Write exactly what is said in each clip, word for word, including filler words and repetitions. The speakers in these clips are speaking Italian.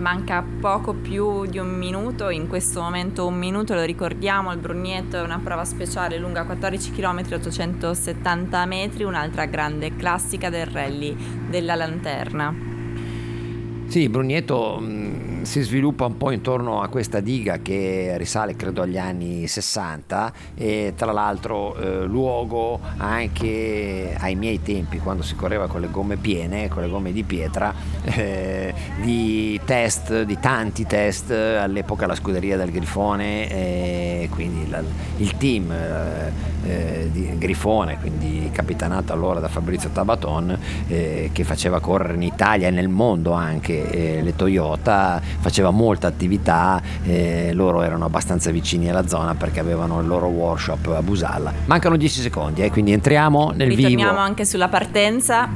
manca poco più di un minuto, in questo momento un minuto, lo ricordiamo, il Brugnetto è una prova speciale lunga quattordici chilometri ottocentosettanta metri, un'altra grande classica del rally della Lanterna. Sì, Brugnetto mh, si sviluppa un po' intorno a questa diga che risale credo agli anni sessanta e tra l'altro eh, luogo anche ai miei tempi, quando si correva con le gomme piene, con le gomme di pietra, eh, di test, di tanti test, all'epoca la scuderia del Grifone, eh, quindi la, il team eh, eh, di Grifone, quindi capitanato allora da Fabrizio Tabaton, eh, che faceva correre in Italia e nel mondo anche eh, le Toyota, faceva molta attività, eh, loro erano abbastanza vicini alla zona perché avevano il loro workshop a Busalla. Mancano dieci secondi, eh, quindi entriamo nel vivo. Ritorniamo anche sulla partenza.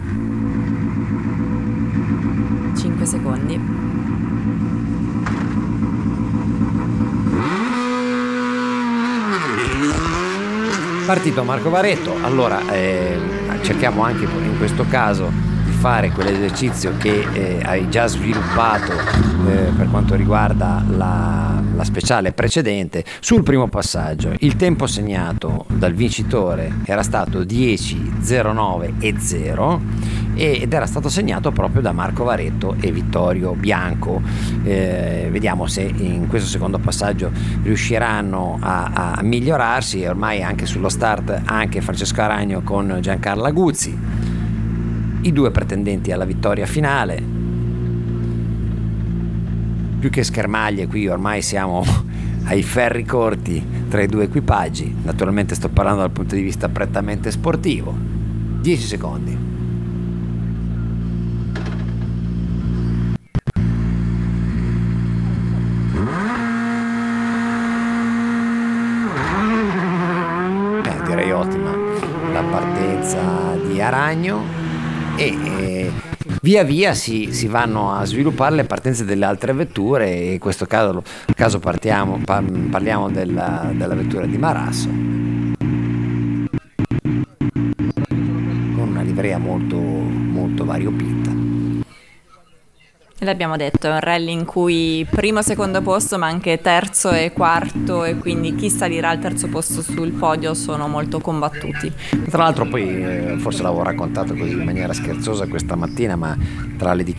cinque secondi. Partito Marco Varetto. Allora eh, cerchiamo anche in questo caso di fare quell'esercizio che eh, hai già sviluppato eh, per quanto riguarda la, la speciale precedente. Sul primo passaggio il tempo segnato dal vincitore era stato dieci zero nove e zero ed era stato segnato proprio da Marco Varetto e Vittorio Bianco. Eh, vediamo se in questo secondo passaggio riusciranno a, a migliorarsi. Ormai anche sullo start anche Francesco Aragno con Giancarlo Guzzi, i due pretendenti alla vittoria finale. Più che schermaglie qui ormai siamo ai ferri corti tra i due equipaggi. Naturalmente sto parlando dal punto di vista prettamente sportivo. dieci secondi. Direi ottima la partenza di Aragno e eh, via via si, si vanno a sviluppare le partenze delle altre vetture, e in questo caso, caso partiamo, par, parliamo della, della vettura di Marasso con una livrea molto, molto variopinta. L'abbiamo detto, è un rally in cui primo e secondo posto, ma anche terzo e quarto, e quindi chi salirà al terzo posto sul podio sono molto combattuti. Tra l'altro poi, eh, forse l'avevo raccontato così in maniera scherzosa questa mattina, ma tra le